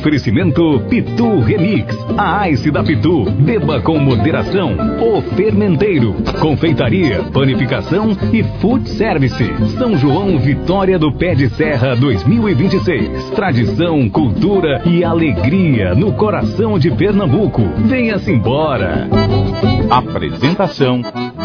Oferecimento Pitu Remix. A Ice da Pitu. Beba com moderação. O Fermenteiro. Confeitaria, panificação e food service. São João Vitória do Pé de Serra 2026. Tradição, cultura e alegria no coração de Pernambuco. Venha-se embora. Apresentação